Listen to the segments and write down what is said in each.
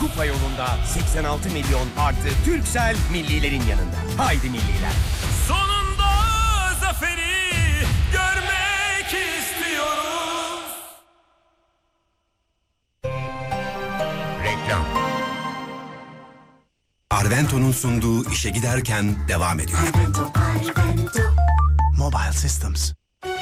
Kupa yolunda 86 milyon artı Turkcell millilerin yanında. Haydi milliler. Sonunda zaferi görmek istiyoruz. Reklam. Arvento'nun sunduğu işe giderken devam ediyor. Mobile Systems.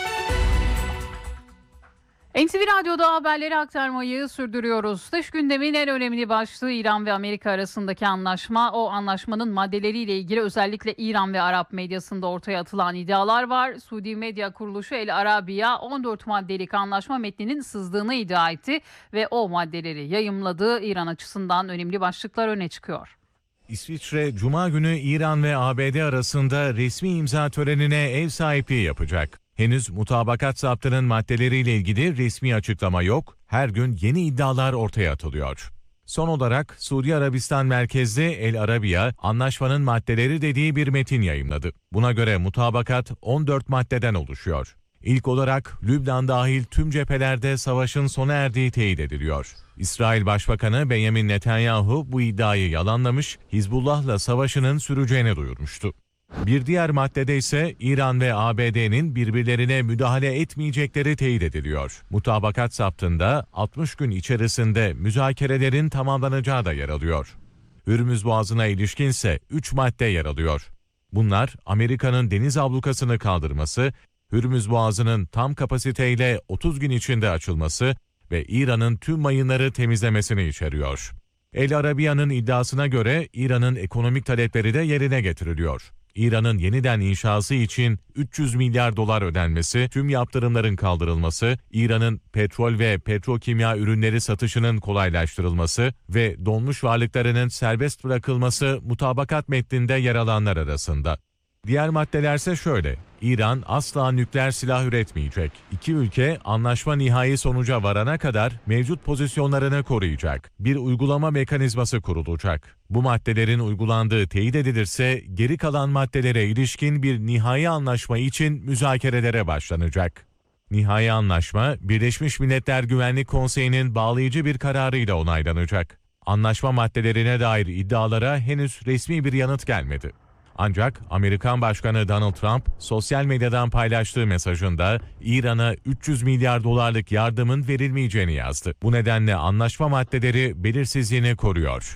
NTV Radyo'da haberleri aktarmayı sürdürüyoruz. Dış gündemin en önemli başlığı İran ve Amerika arasındaki anlaşma. O anlaşmanın maddeleriyle ilgili özellikle İran ve Arap medyasında ortaya atılan iddialar var. Suudi medya kuruluşu El Arabiya 14 maddelik anlaşma metninin sızdığını iddia etti ve o maddeleri yayımladığı İran açısından önemli başlıklar öne çıkıyor. İsviçre, Cuma günü İran ve ABD arasında resmi imza törenine ev sahipliği yapacak. Henüz mutabakat zaptının maddeleriyle ilgili resmi açıklama yok, her gün yeni iddialar ortaya atılıyor. Son olarak Suudi Arabistan merkezli El Arabiya, anlaşmanın maddeleri dediği bir metin yayımladı. Buna göre mutabakat 14 maddeden oluşuyor. İlk olarak Lübnan dahil tüm cephelerde savaşın sona erdiği teyit ediliyor. İsrail Başbakanı Benjamin Netanyahu bu iddiayı yalanlamış, Hizbullah'la savaşının süreceğini duyurmuştu. Bir diğer maddede ise İran ve ABD'nin birbirlerine müdahale etmeyecekleri teyit ediliyor. Mutabakat zaptında 60 gün içerisinde müzakerelerin tamamlanacağı da yer alıyor. Hürmüz Boğazı'na ilişkinse 3 madde yer alıyor. Bunlar Amerika'nın deniz ablukasını kaldırması, Hürmüz Boğazı'nın tam kapasiteyle 30 gün içinde açılması ve İran'ın tüm mayınları temizlemesini içeriyor. El Arabiya'nın iddiasına göre İran'ın ekonomik talepleri de yerine getiriliyor. İran'ın yeniden inşası için 300 milyar dolar ödenmesi, tüm yaptırımların kaldırılması, İran'ın petrol ve petrokimya ürünleri satışının kolaylaştırılması ve donmuş varlıklarının serbest bırakılması mutabakat metninde yer alanlar arasında. Diğer maddelerse şöyle: İran asla nükleer silah üretmeyecek. İki ülke anlaşma nihai sonuca varana kadar mevcut pozisyonlarını koruyacak. Bir uygulama mekanizması kurulacak. Bu maddelerin uygulandığı teyit edilirse geri kalan maddelere ilişkin bir nihai anlaşma için müzakerelere başlanacak. Nihai anlaşma Birleşmiş Milletler Güvenlik Konseyi'nin bağlayıcı bir kararıyla onaylanacak. Anlaşma maddelerine dair iddialara henüz resmi bir yanıt gelmedi. Ancak Amerikan Başkanı Donald Trump sosyal medyadan paylaştığı mesajında İran'a 300 milyar dolarlık yardımın verilmeyeceğini yazdı. Bu nedenle anlaşma maddeleri belirsizliğini koruyor.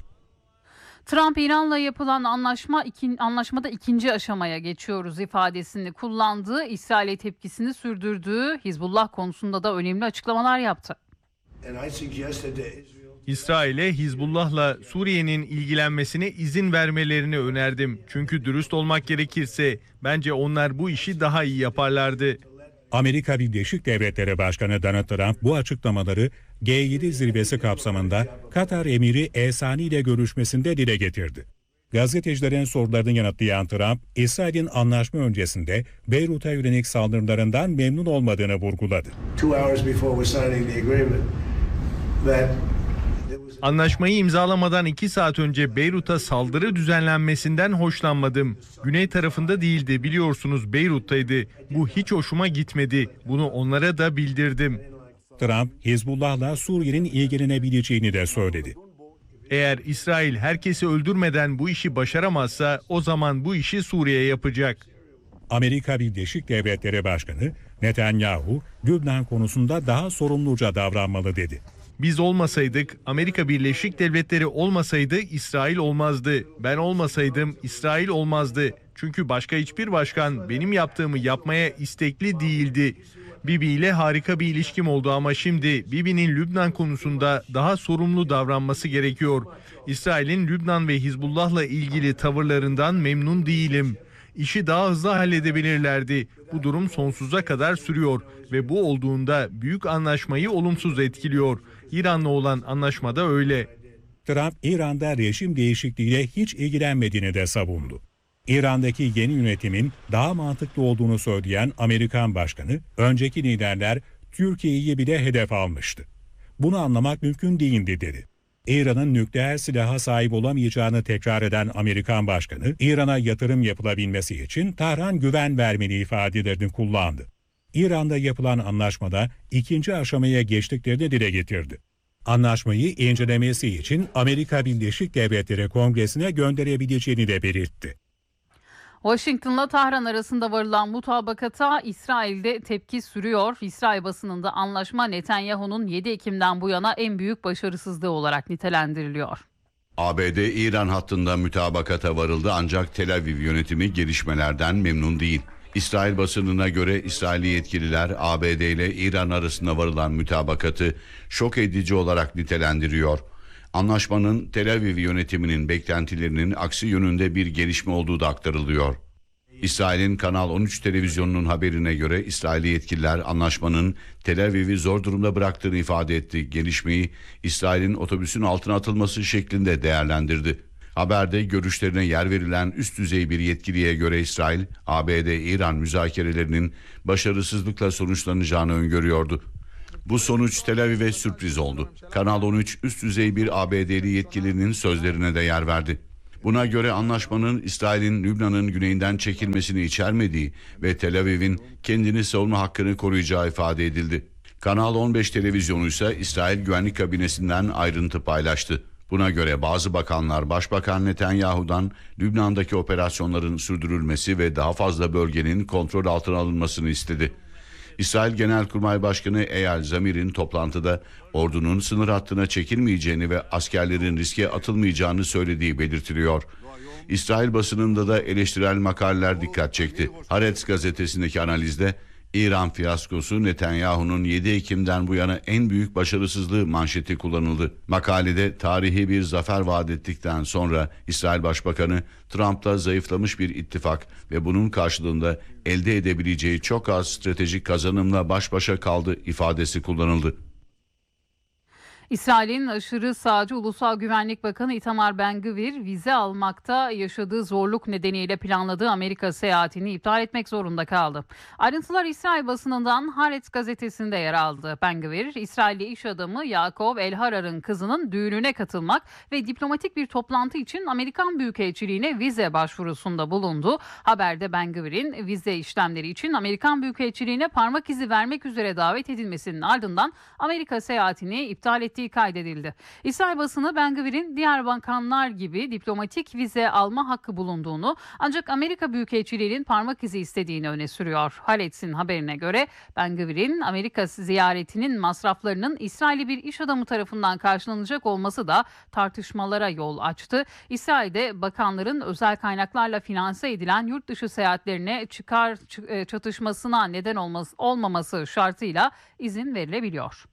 Trump, İran'la yapılan anlaşmada ikinci aşamaya geçiyoruz ifadesini kullandığı, İsrail'e tepkisini sürdürdüğü, Hizbullah konusunda da önemli açıklamalar yaptı. İsrail'e Hizbullah'la Suriye'nin ilgilenmesine izin vermelerini önerdim. Çünkü dürüst olmak gerekirse bence onlar bu işi daha iyi yaparlardı. Amerika Birleşik Devletleri Başkanı Donald Trump bu açıklamaları G7 zirvesi kapsamında Katar emiri El-Sani ile görüşmesinde dile getirdi. Gazetecilerin sorularını yanıtlayan Trump, İsrail'in anlaşma öncesinde Beyrut'a yönelik saldırılarından memnun olmadığını vurguladı. Anlaşmayı imzalamadan 2 saat önce Beyrut'a saldırı düzenlenmesinden hoşlanmadım. Güney tarafında değildi, biliyorsunuz, Beyrut'taydı. Bu hiç hoşuma gitmedi. Bunu onlara da bildirdim. Trump, Hizbullah'la Suriye'nin ilgilenebileceğini de söyledi. Eğer İsrail herkesi öldürmeden bu işi başaramazsa o zaman bu işi Suriye yapacak. Amerika Birleşik Devletleri Başkanı Netanyahu, Lübnan konusunda daha sorumluca davranmalı dedi. Biz olmasaydık, Amerika Birleşik Devletleri olmasaydı İsrail olmazdı. Ben olmasaydım İsrail olmazdı. Çünkü başka hiçbir başkan benim yaptığımı yapmaya istekli değildi. Bibi ile harika bir ilişkim oldu ama şimdi Bibi'nin Lübnan konusunda daha sorumlu davranması gerekiyor. İsrail'in Lübnan ve Hizbullah'la ilgili tavırlarından memnun değilim. İşi daha hızlı halledebilirlerdi. Bu durum sonsuza kadar sürüyor ve bu olduğunda büyük anlaşmayı olumsuz etkiliyor. İran'la olan anlaşma da öyle. Trump, İran'da rejim değişikliğiyle hiç ilgilenmediğini de savundu. İran'daki yeni yönetimin daha mantıklı olduğunu söyleyen Amerikan Başkanı, önceki liderler Türkiye'yi bile hedef almıştı. Bunu anlamak mümkün değildi dedi. İran'ın nükleer silaha sahip olamayacağını tekrar eden Amerikan Başkanı, İran'a yatırım yapılabilmesi için Tahran güven vermeli ifadelerini kullandı. İran'da yapılan anlaşmada ikinci aşamaya geçtiklerini dile getirdi. Anlaşmayı incelemesi için Amerika Birleşik Devletleri Kongresi'ne gönderebileceğini de belirtti. Washington'la Tahran arasında varılan mutabakata İsrail'de tepki sürüyor. İsrail basınında anlaşma Netanyahu'nun 7 Ekim'den bu yana en büyük başarısızlığı olarak nitelendiriliyor. ABD-İran hattında mütabakata varıldı ancak Tel Aviv yönetimi gelişmelerden memnun değil. İsrail basınına göre İsrailli yetkililer ABD ile İran arasında varılan mütabakatı şok edici olarak nitelendiriyor. Anlaşmanın Tel Aviv yönetiminin beklentilerinin aksi yönünde bir gelişme olduğu da aktarılıyor. İsrail'in Kanal 13 televizyonunun haberine göre İsrailli yetkililer anlaşmanın Tel Aviv'i zor durumda bıraktığını ifade etti. Gelişmeyi İsrail'in otobüsün altına atılması şeklinde değerlendirdi. Haberde görüşlerine yer verilen üst düzey bir yetkiliye göre İsrail, ABD-İran müzakerelerinin başarısızlıkla sonuçlanacağını öngörüyordu. Bu sonuç Tel Aviv'e sürpriz oldu. Kanal 13 üst düzey bir ABD'li yetkilinin sözlerine de yer verdi. Buna göre anlaşmanın İsrail'in Lübnan'ın güneyinden çekilmesini içermediği ve Tel Aviv'in kendini savunma hakkını koruyacağı ifade edildi. Kanal 15 televizyonu ise İsrail Güvenlik Kabinesi'nden ayrıntı paylaştı. Buna göre bazı bakanlar Başbakan Netanyahu'dan Lübnan'daki operasyonların sürdürülmesi ve daha fazla bölgenin kontrol altına alınmasını istedi. İsrail Genelkurmay Başkanı Eyal Zamir'in toplantıda ordunun sınır hattına çekilmeyeceğini ve askerlerin riske atılmayacağını söylediği belirtiliyor. İsrail basınında da eleştirel makaleler dikkat çekti. Haaretz gazetesindeki analizde İran fiyaskosu Netanyahu'nun 7 Ekim'den bu yana en büyük başarısızlığı manşeti kullanıldı. Makalede tarihi bir zafer vaat ettikten sonra İsrail Başbakanı Trump'la zayıflamış bir ittifak ve bunun karşılığında elde edebileceği çok az stratejik kazanımla baş başa kaldı ifadesi kullanıldı. İsrail'in aşırı sağcı Ulusal Güvenlik Bakanı Itamar Ben-Gvir vize almakta yaşadığı zorluk nedeniyle planladığı Amerika seyahatini iptal etmek zorunda kaldı. Ayrıntılar İsrail basınından Haaretz gazetesinde yer aldı. Ben-Gvir, İsrailli iş adamı Yaakov El-Harar'ın kızının düğününe katılmak ve diplomatik bir toplantı için Amerikan Büyükelçiliğine vize başvurusunda bulundu. Haberde Ben-Gvir'in vize işlemleri için Amerikan Büyükelçiliğine parmak izi vermek üzere davet edilmesinin ardından Amerika seyahatini iptal ettiği kaydedildi. İsrail basını Ben-Gvir'in diğer bakanlar gibi diplomatik vize alma hakkı bulunduğunu ancak Amerika Büyükelçiliği'nin parmak izi istediğini öne sürüyor. Haaretz'in haberine göre Ben-Gvir'in Amerika ziyaretinin masraflarının İsrailli bir iş adamı tarafından karşılanacak olması da tartışmalara yol açtı. İsrail'de bakanların özel kaynaklarla finanse edilen yurt dışı seyahatlerine çıkar çatışmasına neden olmaması şartıyla izin verilebiliyor.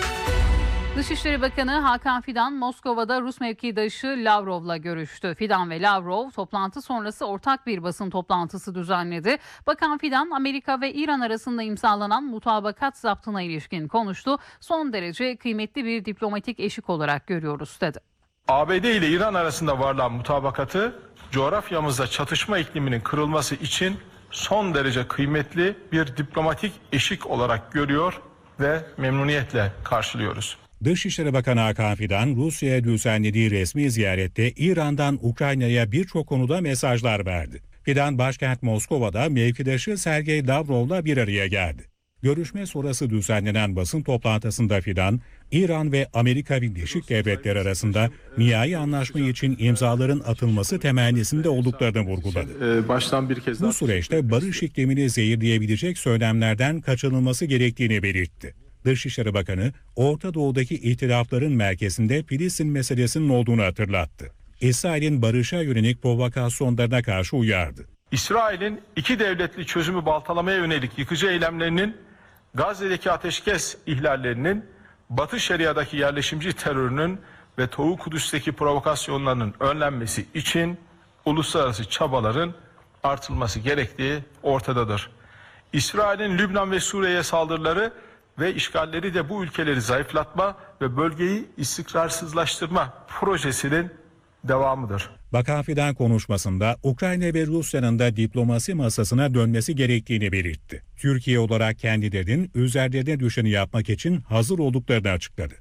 Dışişleri Bakanı Hakan Fidan Moskova'da Rus mevkidaşı Lavrov'la görüştü. Fidan ve Lavrov toplantı sonrası ortak bir basın toplantısı düzenledi. Bakan Fidan Amerika ve İran arasında imzalanan mutabakat zaptına ilişkin konuştu. Son derece kıymetli bir diplomatik eşik olarak görüyoruz dedi. ABD ile İran arasında varılan mutabakatı coğrafyamızda çatışma ikliminin kırılması için son derece kıymetli bir diplomatik eşik olarak görüyor ve memnuniyetle karşılıyoruz. Dışişleri Bakanı Hakan Fidan, Rusya'ya düzenlediği resmi ziyarette İran'dan Ukrayna'ya birçok konuda mesajlar verdi. Fidan, başkent Moskova'da mevkidaşı Sergey Lavrov'la bir araya geldi. Görüşme sonrası düzenlenen basın toplantısında Fidan, İran ve Amerika Birleşik Devletleri arasında nihai anlaşma için imzaların atılması temennisinde olduklarını vurguladı. Bu süreçte barış iklimini zehirleyebilecek söylemlerden kaçınılması gerektiğini belirtti. Dışişleri Bakanı, Orta Doğu'daki ihtilafların merkezinde Filistin meselesinin olduğunu hatırlattı. İsrail'in barışa yönelik provokasyonlarına karşı uyardı. İsrail'in iki devletli çözümü baltalamaya yönelik yıkıcı eylemlerinin, Gazze'deki ateşkes ihlallerinin, Batı Şeria'daki yerleşimci terörünün ve Doğu Kudüs'teki provokasyonlarının önlenmesi için uluslararası çabaların artırılması gerektiği ortadadır. İsrail'in Lübnan ve Suriye'ye saldırıları ve işgalleri de bu ülkeleri zayıflatma ve bölgeyi istikrarsızlaştırma projesinin devamıdır. Bakan Fidan konuşmasında Ukrayna ve Rusya'nın da diplomasi masasına dönmesi gerektiğini belirtti. Türkiye olarak kendilerinin üzerlerine düşeni yapmak için hazır olduklarını açıkladı.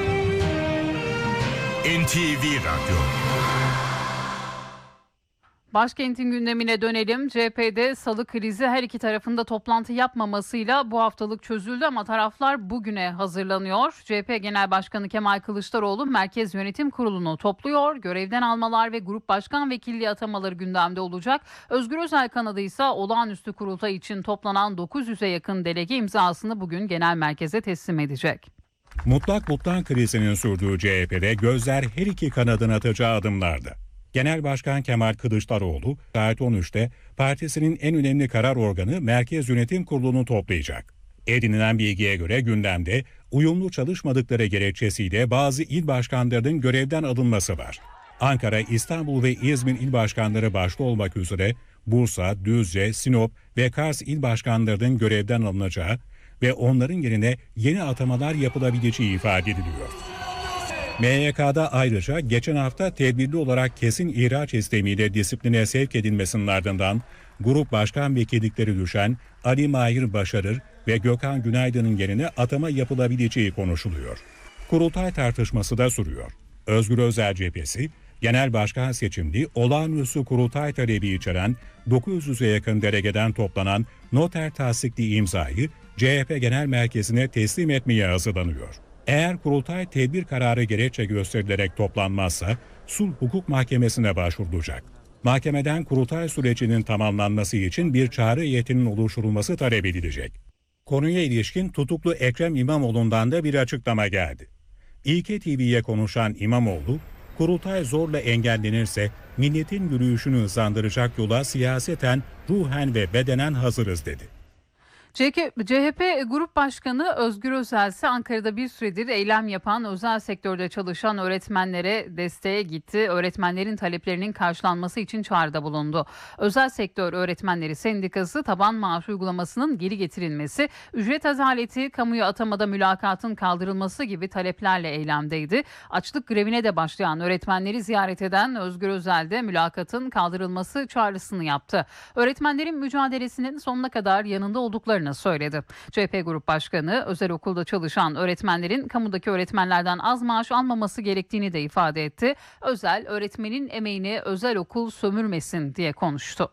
NTV Radyo. Başkentin gündemine dönelim. CHP'de salı krizi her iki tarafında toplantı yapmamasıyla bu haftalık çözüldü ama taraflar bugüne hazırlanıyor. CHP Genel Başkanı Kemal Kılıçdaroğlu Merkez Yönetim Kurulu'nu topluyor. Görevden almalar ve grup başkan vekilliği atamaları gündemde olacak. Özgür Özel kanadı ise olağanüstü kurultay için toplanan 900'e yakın delege imzasını bugün genel merkeze teslim edecek. Mutlak butlan krizinin sürdüğü CHP'de gözler her iki kanadın atacağı adımlarda. Genel Başkan Kemal Kılıçdaroğlu saat 13'te partisinin en önemli karar organı Merkez Yönetim Kurulu'nu toplayacak. Edinilen bilgiye göre gündemde uyumlu çalışmadıkları gerekçesiyle bazı il başkanlarının görevden alınması var. Ankara, İstanbul ve İzmir il başkanları başta olmak üzere Bursa, Düzce, Sinop ve Kars il başkanlarının görevden alınacağı ve onların yerine yeni atamalar yapılabileceği ifade ediliyor. MYK'da ayrıca geçen hafta tedbirli olarak kesin ihraç istemiyle disipline sevk edilmesinin ardından grup başkan vekillikleri düşen Ali Mahir Başarır ve Gökhan Günaydın'ın yerine atama yapılabileceği konuşuluyor. Kurultay tartışması da sürüyor. Özgür Özel cephesi, genel başkan seçimli olağanüstü kurultay talebi içeren 900'e yakın delegeden toplanan noter tasdikli imzayı CHP Genel Merkezi'ne teslim etmeye hazırlanıyor. Eğer kurultay tedbir kararı gerekçe gösterilerek toplanmazsa Sulh Hukuk Mahkemesi'ne başvurulacak. Mahkemeden kurultay sürecinin tamamlanması için bir çağrı heyetinin oluşturulması talep edilecek. Konuya ilişkin tutuklu Ekrem İmamoğlu'ndan da bir açıklama geldi. İlke TV'ye konuşan İmamoğlu, kurultay zorla engellenirse milletin yürüyüşünü hızlandıracak yola siyaseten, ruhen ve bedenen hazırız dedi. CHP Grup Başkanı Özgür Özel ise Ankara'da bir süredir eylem yapan özel sektörde çalışan öğretmenlere desteğe gitti. Öğretmenlerin taleplerinin karşılanması için çağrıda bulundu. Özel Sektör Öğretmenleri Sendikası taban maaş uygulamasının geri getirilmesi, ücret azaleti, kamuya atamada mülakatın kaldırılması gibi taleplerle eylemdeydi. Açlık grevine de başlayan öğretmenleri ziyaret eden Özgür Özel de mülakatın kaldırılması çağrısını yaptı. Öğretmenlerin mücadelesinin sonuna kadar yanında olduklarını söyledi. CHP Grup Başkanı özel okulda çalışan öğretmenlerin kamudaki öğretmenlerden az maaş almaması gerektiğini de ifade etti. Özel, öğretmenin emeğini özel okul sömürmesin diye konuştu.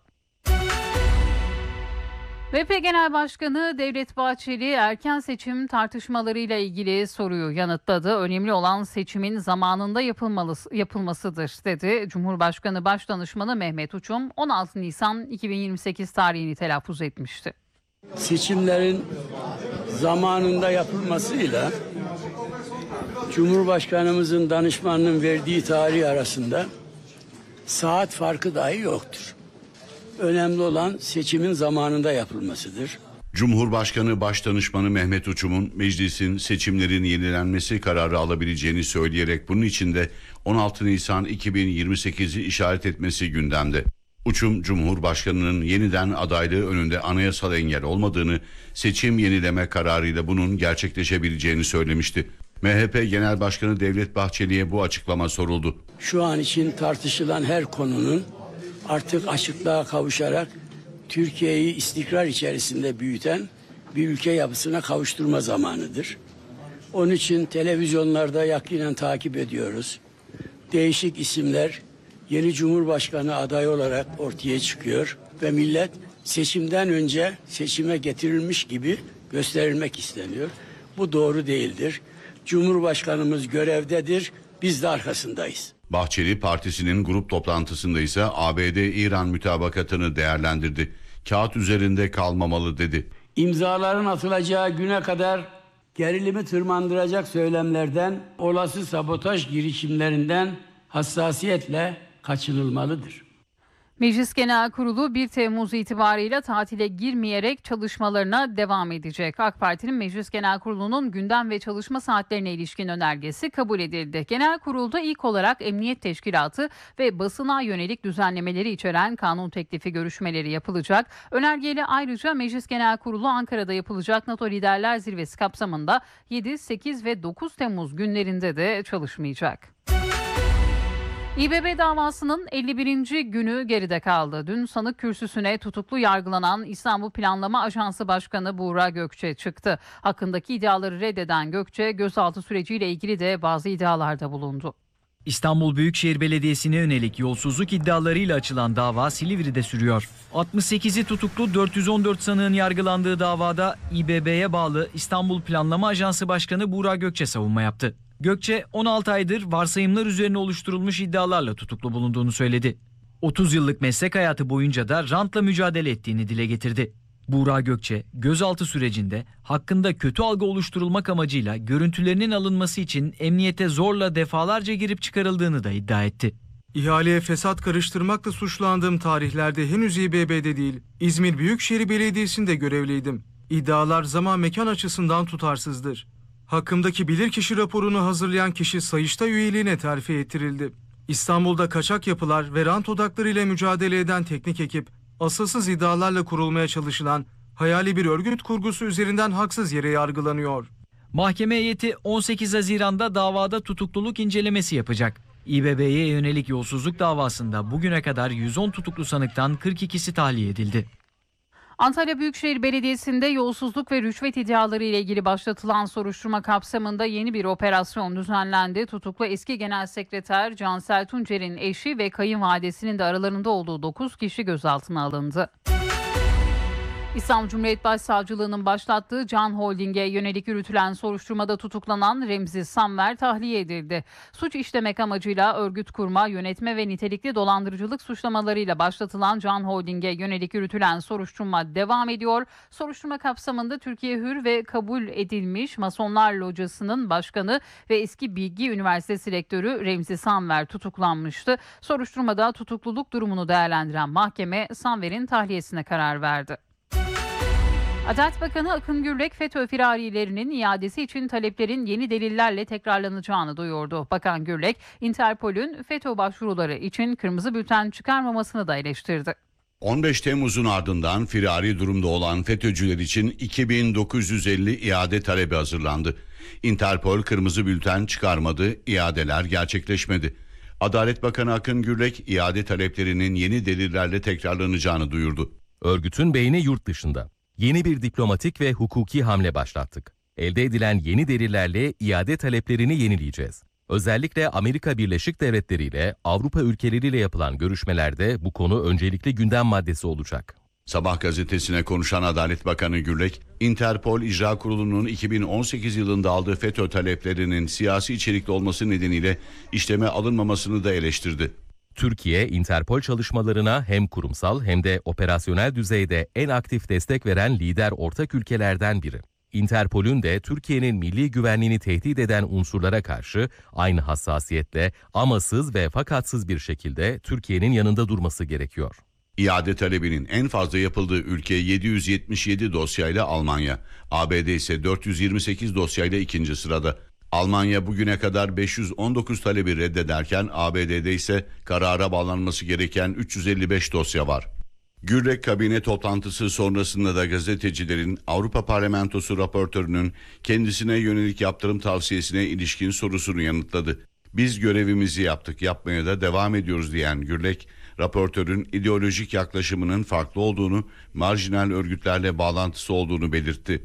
MHP Genel Başkanı Devlet Bahçeli erken seçim tartışmalarıyla ilgili soruyu yanıtladı. Önemli olan seçimin zamanında yapılmasıdır dedi. Cumhurbaşkanı Başdanışmanı Mehmet Uçum 16 Nisan 2028 tarihini telaffuz etmişti. Seçimlerin zamanında yapılmasıyla Cumhurbaşkanımızın danışmanının verdiği tarih arasında saat farkı dahi yoktur. Önemli olan seçimin zamanında yapılmasıdır. Cumhurbaşkanı Başdanışmanı Mehmet Uçum'un meclisin seçimlerin yenilenmesi kararı alabileceğini söyleyerek bunun için de 16 Nisan 2028'i işaret etmesi gündemde. Uçum, Cumhurbaşkanı'nın yeniden adaylığı önünde anayasal engel olmadığını, seçim yenileme kararıyla bunun gerçekleşebileceğini söylemişti. MHP Genel Başkanı Devlet Bahçeli'ye bu açıklama soruldu. Şu an için tartışılan her konunun artık açıklığa kavuşarak Türkiye'yi istikrar içerisinde büyüten bir ülke yapısına kavuşturma zamanıdır. Onun için televizyonlarda yakinen takip ediyoruz. Değişik isimler yeni Cumhurbaşkanı adayı olarak ortaya çıkıyor ve millet seçimden önce seçime getirilmiş gibi gösterilmek isteniyor. Bu doğru değildir. Cumhurbaşkanımız görevdedir, biz de arkasındayız. Bahçeli partisinin grup toplantısında ise ABD-İran mütabakatını değerlendirdi. Kağıt üzerinde kalmamalı dedi. İmzaların atılacağı güne kadar gerilimi tırmandıracak söylemlerden, olası sabotaj girişimlerinden hassasiyetle kaçınılmalıdır. Meclis Genel Kurulu 1 Temmuz itibarıyla tatile girmeyerek çalışmalarına devam edecek. AK Parti'nin Meclis Genel Kurulu'nun gündem ve çalışma saatlerine ilişkin önergesi kabul edildi. Genel Kurul'da ilk olarak Emniyet Teşkilatı ve basına yönelik düzenlemeleri içeren kanun teklifi görüşmeleri yapılacak. Önergeyle ayrıca Meclis Genel Kurulu Ankara'da yapılacak NATO Liderler Zirvesi kapsamında 7, 8 ve 9 Temmuz günlerinde de çalışmayacak. İBB davasının 51. günü geride kaldı. Dün sanık kürsüsüne tutuklu yargılanan İstanbul Planlama Ajansı Başkanı Buğra Gökçe çıktı. Hakkındaki iddiaları reddeden Gökçe, gözaltı süreciyle ilgili de bazı iddialarda bulundu. İstanbul Büyükşehir Belediyesi'ne yönelik yolsuzluk iddialarıyla açılan dava Silivri'de sürüyor. 68'i tutuklu 414 sanığın yargılandığı davada İBB'ye bağlı İstanbul Planlama Ajansı Başkanı Buğra Gökçe savunma yaptı. Gökçe 16 aydır varsayımlar üzerine oluşturulmuş iddialarla tutuklu bulunduğunu söyledi. 30 yıllık meslek hayatı boyunca da rantla mücadele ettiğini dile getirdi. Buğra Gökçe, gözaltı sürecinde hakkında kötü algı oluşturulmak amacıyla görüntülerinin alınması için emniyete zorla defalarca girip çıkarıldığını da iddia etti. İhaleye fesat karıştırmakla suçlandığım tarihlerde henüz İBB'de değil, İzmir Büyükşehir Belediyesi'nde görevliydim. İddialar zaman mekan açısından tutarsızdır. Hakkımdaki bilirkişi raporunu hazırlayan kişi Sayıştay üyeliğine terfi ettirildi. İstanbul'da kaçak yapılar ve rant odaklarıyla mücadele eden teknik ekip, asılsız iddialarla kurulmaya çalışılan hayali bir örgüt kurgusu üzerinden haksız yere yargılanıyor. Mahkeme heyeti 18 Haziran'da davada tutukluluk incelemesi yapacak. İBB'ye yönelik yolsuzluk davasında bugüne kadar 110 tutuklu sanıktan 42'si tahliye edildi. Antalya Büyükşehir Belediyesi'nde yolsuzluk ve rüşvet iddiaları ile ilgili başlatılan soruşturma kapsamında yeni bir operasyon düzenlendi. Tutuklu eski Genel Sekreter Cansel Tuncer'in eşi ve kayınvalidesinin de aralarında olduğu 9 kişi gözaltına alındı. İstanbul Cumhuriyet Başsavcılığı'nın başlattığı Can Holding'e yönelik yürütülen soruşturmada tutuklanan Remzi Samver tahliye edildi. Suç işlemek amacıyla örgüt kurma, yönetme ve nitelikli dolandırıcılık suçlamalarıyla başlatılan Can Holding'e yönelik yürütülen soruşturma devam ediyor. Soruşturma kapsamında Türkiye Hür ve kabul edilmiş Masonlar Locası'nın başkanı ve eski Bilgi Üniversitesi rektörü Remzi Samver tutuklanmıştı. Soruşturmada tutukluluk durumunu değerlendiren mahkeme Samver'in tahliyesine karar verdi. Adalet Bakanı Akın Gürlek, FETÖ firarilerinin iadesi için taleplerin yeni delillerle tekrarlanacağını duyurdu. Bakan Gürlek, Interpol'ün FETÖ başvuruları için kırmızı bülten çıkarmamasını da eleştirdi. 15 Temmuz'un ardından firari durumda olan FETÖ'cüler için 2950 iade talebi hazırlandı. Interpol kırmızı bülten çıkarmadı, iadeler gerçekleşmedi. Adalet Bakanı Akın Gürlek, iade taleplerinin yeni delillerle tekrarlanacağını duyurdu. Örgütün beyni yurt dışında. Yeni bir diplomatik ve hukuki hamle başlattık. Elde edilen yeni delillerle iade taleplerini yenileyeceğiz. Özellikle Amerika Birleşik Devletleri ile Avrupa ülkeleriyle yapılan görüşmelerde bu konu öncelikli gündem maddesi olacak. Sabah gazetesine konuşan Adalet Bakanı Gürlek, Interpol İcra Kurulu'nun 2018 yılında aldığı FETÖ taleplerinin siyasi içerikli olması nedeniyle işleme alınmamasını da eleştirdi. Türkiye, Interpol çalışmalarına hem kurumsal hem de operasyonel düzeyde en aktif destek veren lider ortak ülkelerden biri. Interpol'ün de Türkiye'nin milli güvenliğini tehdit eden unsurlara karşı aynı hassasiyetle amasız ve fakatsız bir şekilde Türkiye'nin yanında durması gerekiyor. İade talebinin en fazla yapıldığı ülke 777 dosyayla Almanya. ABD ise 428 dosyayla ikinci sırada. Almanya bugüne kadar 519 talebi reddederken ABD'de ise karara bağlanması gereken 355 dosya var. Gürlek kabine toplantısı sonrasında da gazetecilerin Avrupa Parlamentosu raportörünün kendisine yönelik yaptırım tavsiyesine ilişkin sorusunu yanıtladı. Biz görevimizi yaptık, yapmaya da devam ediyoruz diyen Gürlek, raportörün ideolojik yaklaşımının farklı olduğunu, marjinal örgütlerle bağlantısı olduğunu belirtti.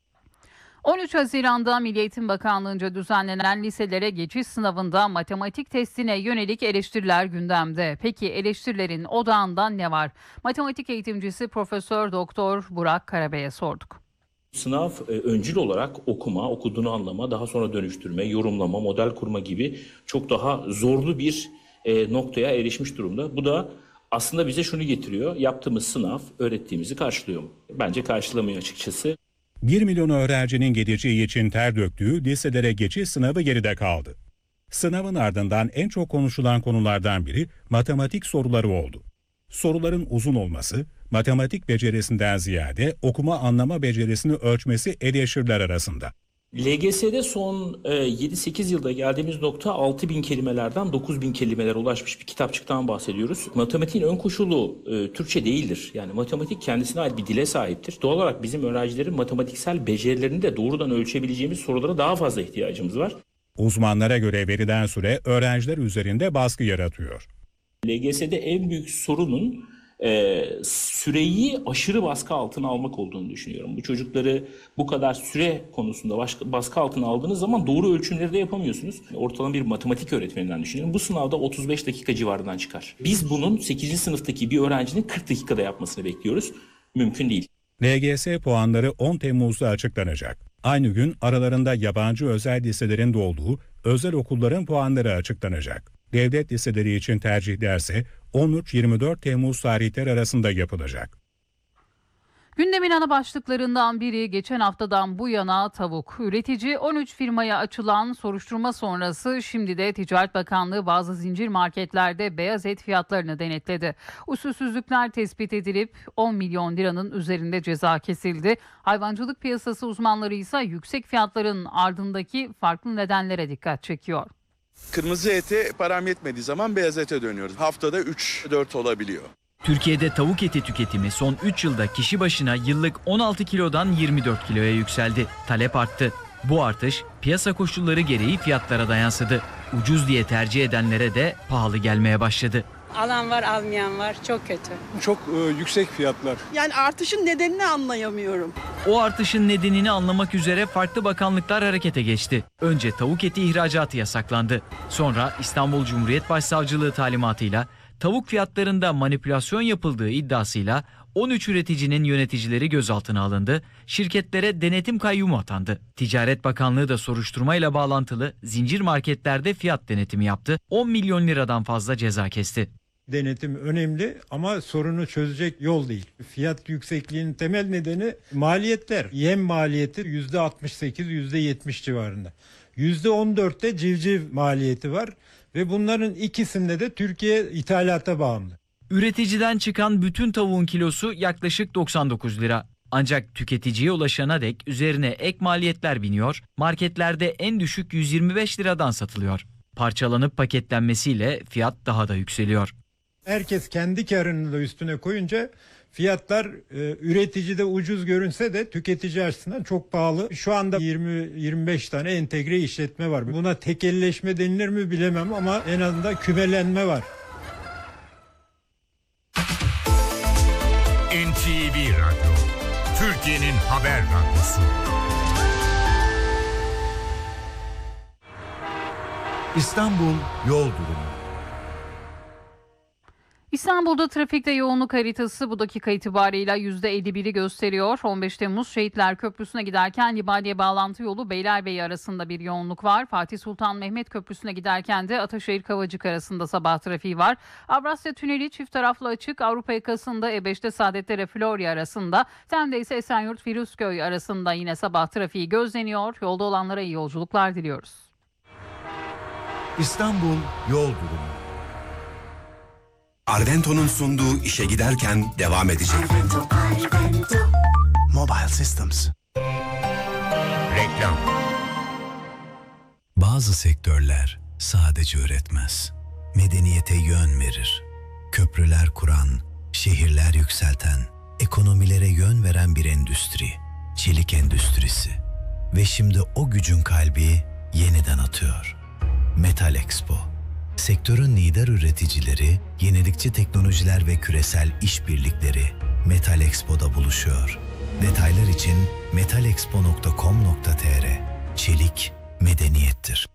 13 Haziran'da Milli Eğitim Bakanlığı'nca düzenlenen liselere geçiş sınavında matematik testine yönelik eleştiriler gündemde. Peki eleştirilerin odağında ne var? Matematik eğitimcisi Profesör Doktor Burak Karabey'e sorduk. Sınav öncül olarak okuma, okuduğunu anlama, daha sonra dönüştürme, yorumlama, model kurma gibi çok daha zorlu bir noktaya erişmiş durumda. Bu da aslında bize şunu getiriyor: yaptığımız sınav öğrettiğimizi karşılıyor mu? Bence karşılamıyor açıkçası. 1 milyon öğrencinin geleceği için ter döktüğü liselere geçiş sınavı geride kaldı. Sınavın ardından en çok konuşulan konulardan biri matematik soruları oldu. Soruların uzun olması, matematik becerisinden ziyade okuma anlama becerisini ölçmesi eleştiriler arasında. LGS'de son 7-8 yılda geldiğimiz nokta 6.000 kelimelerden 9.000 kelimelere ulaşmış bir kitapçıktan bahsediyoruz. Matematiğin ön koşulu Türkçe değildir. Yani matematik kendisine ait bir dile sahiptir. Doğal olarak bizim öğrencilerin matematiksel becerilerini de doğrudan ölçebileceğimiz sorulara daha fazla ihtiyacımız var. Uzmanlara göre verilen süre öğrenciler üzerinde baskı yaratıyor. LGS'de en büyük sorunun süreyi aşırı baskı altına almak olduğunu düşünüyorum. Bu çocukları bu kadar süre konusunda baskı altına aldığınız zaman doğru ölçümleri de yapamıyorsunuz. Ortalama bir matematik öğretmeninden düşünüyorum. Bu sınavda 35 dakika civarından çıkar. Biz bunun 8. sınıftaki bir öğrencinin 40 dakikada yapmasını bekliyoruz. Mümkün değil. LGS puanları 10 Temmuz'da açıklanacak. Aynı gün aralarında yabancı özel liselerin de olduğu özel okulların puanları açıklanacak. Devlet liseleri için tercihlerse 13-24 Temmuz tarihleri arasında yapılacak. Gündemin ana başlıklarından biri geçen haftadan bu yana tavuk. Üretici 13 firmaya açılan soruşturma sonrası şimdi de Ticaret Bakanlığı bazı zincir marketlerde beyaz et fiyatlarını denetledi. Usulsüzlükler tespit edilip 10 milyon liranın üzerinde ceza kesildi. Hayvancılık piyasası uzmanları ise yüksek fiyatların ardındaki farklı nedenlere dikkat çekiyor. Kırmızı ete param yetmediği zaman beyaz ete dönüyoruz. Haftada 3-4 olabiliyor. Türkiye'de tavuk eti tüketimi son 3 yılda kişi başına yıllık 16 kilodan 24 kiloya yükseldi. Talep arttı. Bu artış piyasa koşulları gereği fiyatlara da yansıdı. Ucuz diye tercih edenlere de pahalı gelmeye başladı. Alan var, almayan var. Çok kötü. Çok yüksek fiyatlar. Yani artışın nedenini anlayamıyorum. O artışın nedenini anlamak üzere farklı bakanlıklar harekete geçti. Önce tavuk eti ihracatı yasaklandı. Sonra İstanbul Cumhuriyet Başsavcılığı talimatıyla tavuk fiyatlarında manipülasyon yapıldığı iddiasıyla 13 üreticinin yöneticileri gözaltına alındı, şirketlere denetim kayyumu atandı. Ticaret Bakanlığı da soruşturmayla bağlantılı zincir marketlerde fiyat denetimi yaptı, 10 milyon liradan fazla ceza kesti. Denetim önemli ama sorunu çözecek yol değil. Fiyat yüksekliğinin temel nedeni maliyetler. Yem maliyeti %68-%70 civarında. %14'te civciv maliyeti var ve bunların ikisinde de Türkiye ithalata bağımlı. Üreticiden çıkan bütün tavuğun kilosu yaklaşık 99 lira. Ancak tüketiciye ulaşana dek üzerine ek maliyetler biniyor, marketlerde en düşük 125 liradan satılıyor. Parçalanıp paketlenmesiyle fiyat daha da yükseliyor. Herkes kendi karını da üstüne koyunca fiyatlar üreticide ucuz görünse de tüketici açısından çok pahalı. Şu anda 20-25 tane entegre işletme var. Buna tekelleşme denilir mi bilemem ama en azından kümelenme var. NTV Radyo, Türkiye'nin haber radyosu. İstanbul yol durumu. İstanbul'da trafikte yoğunluk haritası bu dakika itibarıyla %51'i gösteriyor. 15 Temmuz Şehitler Köprüsü'ne giderken Libadiye bağlantı yolu Beylerbeyi arasında bir yoğunluk var. Fatih Sultan Mehmet Köprüsü'ne giderken de Ataşehir Kavacık arasında sabah trafiği var. Avrasya Tüneli çift taraflı açık. Avrupa yakasında E5'te Saadettere Florya arasında. Tem'de ise Esenyurt Firuzköy arasında yine sabah trafiği gözleniyor. Yolda olanlara iyi yolculuklar diliyoruz. İstanbul yol durumu. Arvento'nun sunduğu işe giderken devam edecek. Mobile Systems. Reklam. Bazı sektörler sadece üretmez, medeniyete yön verir. Köprüler kuran, şehirler yükselten, ekonomilere yön veren bir endüstri. Çelik endüstrisi. Ve şimdi o gücün kalbi yeniden atıyor. Metal Expo. Sektörün lider üreticileri, yenilikçi teknolojiler ve küresel işbirlikleri Metal Expo'da buluşuyor. Detaylar için metalexpo.com.tr. Çelik medeniyettir.